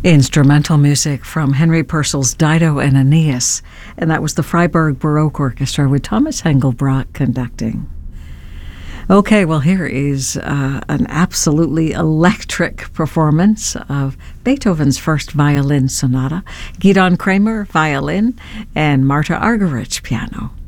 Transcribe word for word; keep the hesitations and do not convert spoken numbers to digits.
Instrumental music from Henry Purcell's Dido and Aeneas, and that was the Freiburg Baroque Orchestra with Thomas Engelbrat conducting. Okay, well, here is uh, an absolutely electric performance of Beethoven's first violin sonata. Gidon Kramer, violin, and Marta Argerich, piano.